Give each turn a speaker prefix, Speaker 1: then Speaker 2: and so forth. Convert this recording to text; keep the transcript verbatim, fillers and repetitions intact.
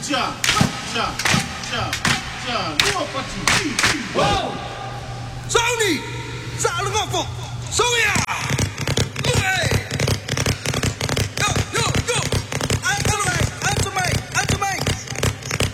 Speaker 1: Ja, ja, ja, ja, nur was du. Wow!
Speaker 2: Zo niet! Zadel op! Zo ja!